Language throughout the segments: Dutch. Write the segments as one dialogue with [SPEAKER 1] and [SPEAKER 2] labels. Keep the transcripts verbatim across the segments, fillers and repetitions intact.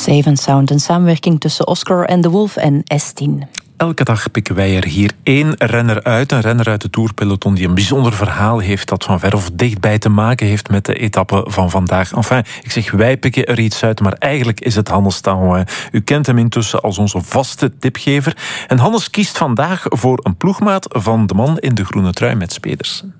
[SPEAKER 1] Safe and Sound, een samenwerking tussen Oscar and the Wolf en S tien.
[SPEAKER 2] Elke dag pikken wij er hier één renner uit. Een renner uit de tourpeloton die een bijzonder verhaal heeft dat van ver of dichtbij te maken heeft met de etappe van vandaag. Enfin, ik zeg wij pikken er iets uit, maar eigenlijk is het Hannes Tahon. U kent hem intussen als onze vaste tipgever. En Hannes kiest vandaag voor een ploegmaat van de man in de groene trui met Pedersen.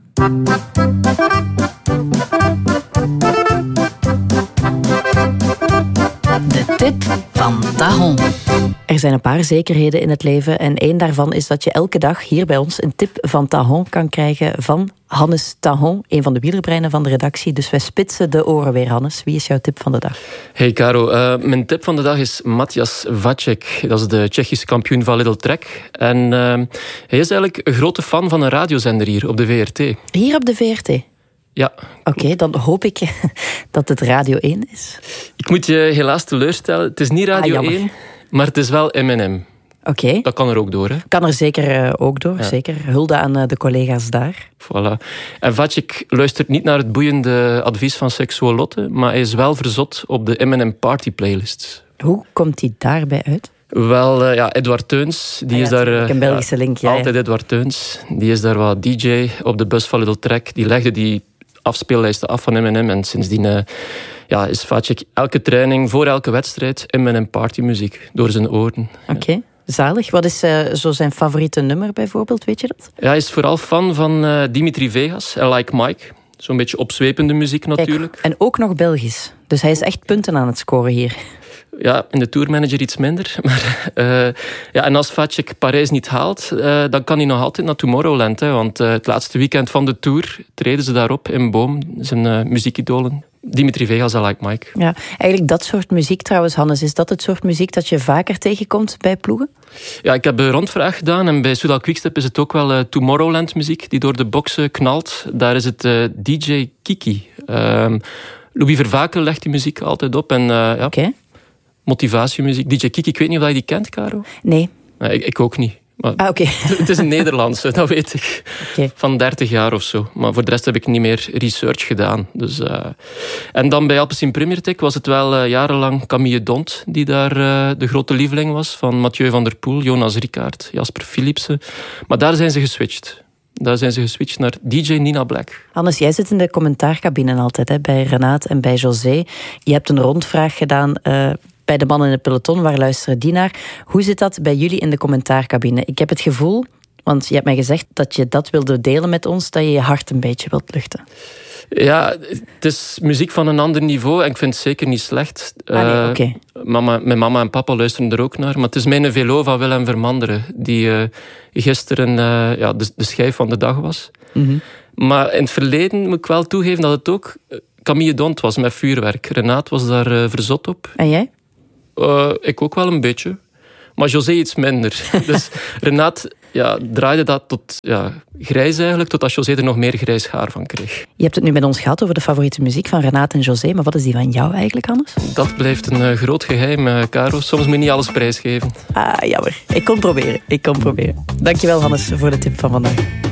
[SPEAKER 1] De tip van Tahon. Er zijn een paar zekerheden in het leven en één daarvan is dat je elke dag hier bij ons een tip van Tahon kan krijgen van Hannes Tahon, een van de wielerbreinen van de redactie. Dus wij spitsen de oren weer, Hannes. Wie is jouw tip van de dag?
[SPEAKER 3] Hey Caro, uh, mijn tip van de dag is Matthias Vacek. Dat is de Tsjechische kampioen van Little Trek. En uh, hij is eigenlijk een grote fan van een radiozender hier op de V R T.
[SPEAKER 1] Hier op de V R T?
[SPEAKER 3] Ja.
[SPEAKER 1] Oké, okay, dan hoop ik dat het Radio één is.
[SPEAKER 3] Ik moet je helaas teleurstellen. Het is niet Radio ah, één, maar het is wel M en M.
[SPEAKER 1] Oké. Okay.
[SPEAKER 3] Dat kan er ook door, hè?
[SPEAKER 1] Kan er zeker uh, ook door, ja. Zeker. Hulde aan uh, de collega's daar.
[SPEAKER 3] Voilà. En Vacek luistert niet naar het boeiende advies van Sexual Lotte, maar hij is wel verzot op de M en M Party Playlist.
[SPEAKER 1] Hoe komt hij daarbij uit?
[SPEAKER 3] Wel, uh, ja, Edward Teuns, die ah, ja, is daar... Uh,
[SPEAKER 1] een Belgische link, ja.
[SPEAKER 3] Altijd
[SPEAKER 1] ja.
[SPEAKER 3] Edward Teuns. Die is daar wat D J op de bus van Little Trek. Die legde die afspeellijsten af van M en M. En sindsdien uh, ja, is Vacek elke training, voor elke wedstrijd, M en M partymuziek door zijn oren.
[SPEAKER 1] Oké, okay. Zalig. Wat is uh, zo zijn favoriete nummer bijvoorbeeld, weet je dat?
[SPEAKER 3] Ja, hij is vooral fan van uh, Dimitri Vegas en Like Mike. Zo'n beetje opzwepende muziek natuurlijk.
[SPEAKER 1] Kijk, en ook nog Belgisch. Dus hij is echt punten aan het scoren hier.
[SPEAKER 3] Ja, in de tourmanager iets minder. Maar, uh, ja, en als Vacek Parijs niet haalt, uh, dan kan hij nog altijd naar Tomorrowland. Hè, want uh, het laatste weekend van de tour treden ze daarop in Boom, zijn uh, muziekidolen. Dimitri Vegas en Like Mike.
[SPEAKER 1] Ja, eigenlijk dat soort muziek trouwens, Hannes, is dat het soort muziek dat je vaker tegenkomt bij ploegen?
[SPEAKER 3] Ja, ik heb een rondvraag gedaan en bij Soudal Quickstep is het ook wel uh, Tomorrowland muziek die door de boksen knalt. Daar is het uh, D J Kiki. Uh, Louis Vervaken legt die muziek altijd op. En, uh, ja,
[SPEAKER 1] okay.
[SPEAKER 3] Motivatiemuziek. D J Kiki, ik weet niet of je die kent, Caro?
[SPEAKER 1] Nee.
[SPEAKER 3] nee ik, ik ook niet. Maar
[SPEAKER 1] ah, okay.
[SPEAKER 3] Het is een Nederlandse, dat weet ik.
[SPEAKER 1] Okay.
[SPEAKER 3] Van dertig jaar of zo. Maar voor de rest heb ik niet meer research gedaan. Dus, uh... En dan bij Alpecin Premier Tech was het wel uh, jarenlang Camille Dont die daar uh, de grote lieveling was. Van Mathieu van der Poel, Jonas Rickaert, Jasper Philipsen. Maar daar zijn ze geswitcht. Daar zijn ze geswitcht naar D J Nina Black.
[SPEAKER 1] Hannes, jij zit in de commentaarcabine altijd, hè, bij Renate en bij José. Je hebt een rondvraag gedaan uh, bij de mannen in het peloton. Waar luisteren die naar? Hoe zit dat bij jullie in de commentaarcabine? Ik heb het gevoel, want je hebt mij gezegd dat je dat wilde delen met ons, dat je je hart een beetje wilt luchten.
[SPEAKER 3] Ja, het is muziek van een ander niveau en ik vind het zeker niet slecht.
[SPEAKER 1] Ah, nee, oké. Okay.
[SPEAKER 3] Uh, mama, mijn mama en papa luisteren er ook naar. Maar het is mijn velo van Willem Vermanderen, die uh, gisteren uh, ja, de, de schijf van de dag was.
[SPEAKER 1] Mm-hmm.
[SPEAKER 3] Maar in het verleden moet ik wel toegeven dat het ook Camille Dont was met vuurwerk. Renaat was daar uh, verzot op.
[SPEAKER 1] En jij?
[SPEAKER 3] Uh, ik ook wel een beetje. Maar José iets minder. Dus Renaat ja, draaide dat tot ja, grijs eigenlijk, totdat José er nog meer grijs haar van kreeg.
[SPEAKER 1] Je hebt het nu met ons gehad over de favoriete muziek van Renaat en José, maar wat is die van jou eigenlijk, Hannes?
[SPEAKER 3] Dat blijft een uh, groot geheim, uh, Caro. Soms moet je niet alles prijsgeven.
[SPEAKER 1] Ah, jammer. Ik kon proberen. Ik kon proberen. Dankjewel, Hannes, voor de tip van vandaag.